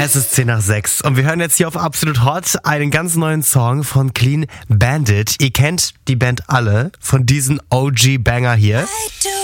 Es ist 10 nach 6 und wir hören jetzt hier auf Absolut Hot einen ganz neuen Song von Clean Bandit. Ihr kennt die Band alle von diesem OG-Banger hier. I do